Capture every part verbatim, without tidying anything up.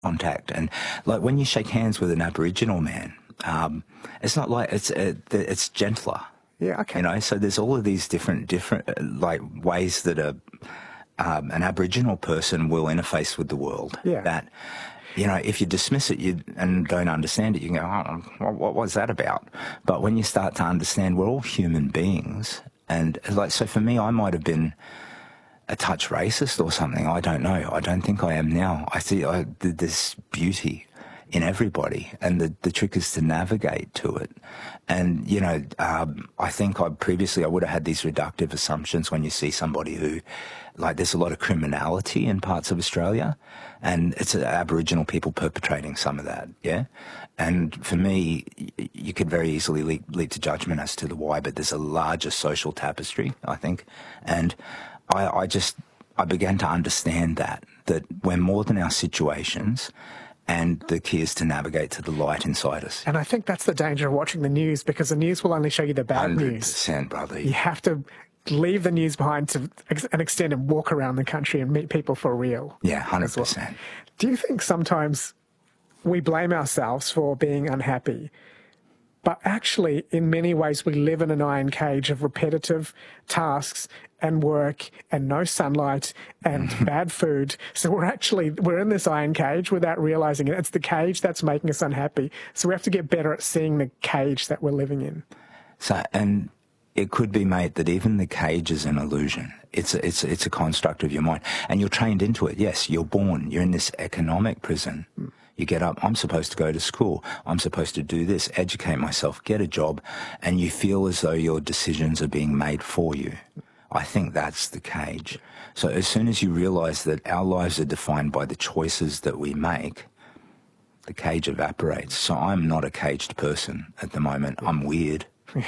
contact. And like when you shake hands with an Aboriginal man, um, it's not like it's uh, it's gentler. Yeah, okay. You know, so there's all of these different different uh, like ways that a um, an Aboriginal person will interface with the world. Yeah. That, you know, if you dismiss it you and don't understand it, you can go, oh, what, what was that about? But when you start to understand, we're all human beings, and like so for me, I might have been a touch racist or something. I don't know. I don't think I am now. I see I, this beauty in everybody, and the, the trick is to navigate to it. And, you know, um, I think I previously I would have had these reductive assumptions when you see somebody who, like, there's a lot of criminality in parts of Australia, and it's uh, Aboriginal people perpetrating some of that, yeah? And for me, you could very easily lead, lead to judgment as to the why, but there's a larger social tapestry, I think. And I, I just, I began to understand that, that we're more than our situations, and the key is to navigate to the light inside us. And I think that's the danger of watching the news, because the news will only show you the bad one hundred news. percent, brother. You have to leave the news behind to an extent and walk around the country and meet people for real. Yeah, one hundred well. percent. Do you think sometimes we blame ourselves for being unhappy, but actually in many ways we live in an iron cage of repetitive tasks and work and no sunlight and bad food? So we're actually, we're in this iron cage without realizing it. It's the cage that's making us unhappy. So we have to get better at seeing the cage that we're living in. So, and it could be, mate, that even the cage is an illusion. It's a, it's, it's a construct of your mind. And you're trained into it. Yes, you're born. You're in this economic prison. Mm. You get up, I'm supposed to go to school. I'm supposed to do this, educate myself, get a job. And you feel as though your decisions are being made for you. I think that's the cage. So as soon as you realize that our lives are defined by the choices that we make, the cage evaporates. So I'm not a caged person at the moment. I'm weird.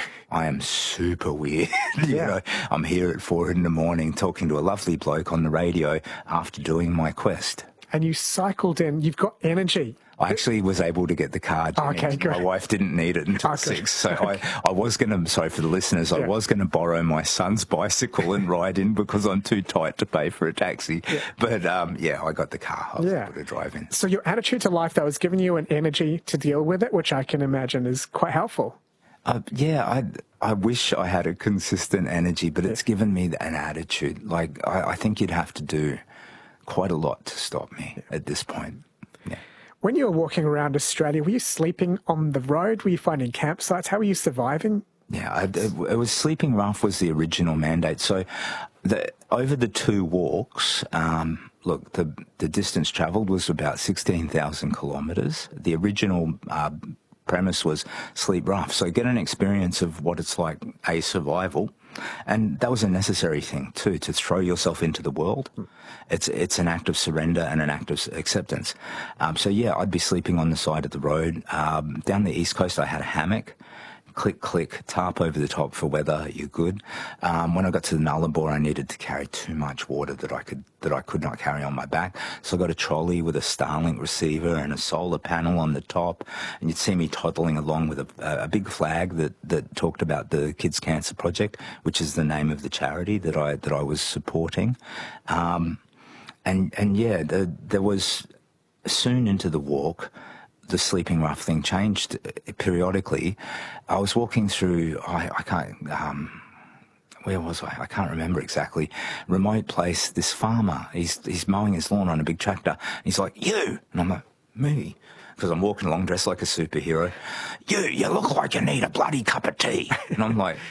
I am super weird. you Yeah. know, I'm here at four in the morning talking to a lovely bloke on the radio after doing my quest. And you cycled in, you've got energy. I actually was able to get the car. Okay, great. My wife didn't need it until Okay. six. So I, I was going to, sorry for the listeners, I Yeah. was going to borrow my son's bicycle and ride in because I'm too tight to pay for a taxi. Yeah. But um, yeah, I got the car. I was Yeah. able to drive in. So your attitude to life, though, has given you an energy to deal with it, which I can imagine is quite helpful. Uh, yeah, I I wish I had a consistent energy, but it's given me an attitude. Like, I, I think you'd have to do quite a lot to stop me at this point. Yeah. When you were walking around Australia, were you sleeping on the road? Were you finding campsites? How were you surviving? Yeah, I, it, it was sleeping rough was the original mandate. So the, over the two walks, um, look, the, the distance travelled was about sixteen thousand kilometres. The original uh, premise was sleep rough. So get an experience of what it's like, a survival. And that was a necessary thing too, to throw yourself into the world. It's it's an act of surrender and an act of acceptance. Um, so yeah, I'd be sleeping on the side of the road. Um, down the East Coast, I had a hammock. Click, click, tarp over the top for weather, you're good. Um, when I got to the Nullarbor, I needed to carry too much water that I could that I could not carry on my back. So I got a trolley with a Starlink receiver and a solar panel on the top. And you'd see me toddling along with a, a big flag that, that talked about the Kids Cancer Project, which is the name of the charity that I that I was supporting. Um, and and yeah, the, there was soon into the walk, the sleeping rough thing changed periodically. I was walking through, I, I can't, um, where was I? I can't remember exactly. Remote place, this farmer, he's, he's mowing his lawn on a big tractor. He's like, you! And I'm like, me? Because I'm walking along dressed like a superhero. You, you look like you need a bloody cup of tea. And I'm like,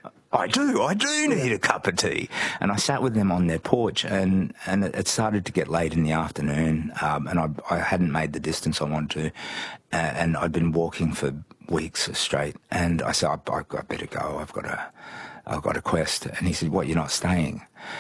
I do, I do need a cup of tea. And I sat with them on their porch, and, and it started to get late in the afternoon, um, and I, I hadn't made the distance I wanted to, uh, and I'd been walking for weeks straight, and I said, I, I, I better go, I've got a, I've got a quest. And he said, what, you're not staying?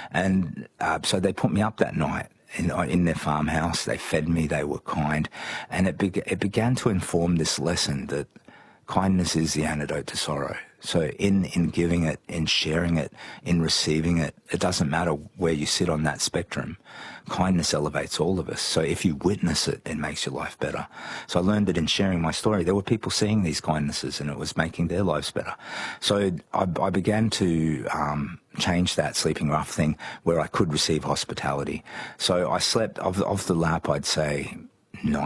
And uh, so they put me up that night. In, in their farmhouse, they fed me, they were kind, and it, be, it began to inform this lesson that kindness is the antidote to sorrow. So in, in giving it, in sharing it, in receiving it, it doesn't matter where you sit on that spectrum. Kindness elevates all of us. So if you witness it, it makes your life better. So I learned that in sharing my story, there were people seeing these kindnesses and it was making their lives better. So I, I began to um, change that sleeping rough thing where I could receive hospitality. So I slept, of, of the lap, I'd say nine.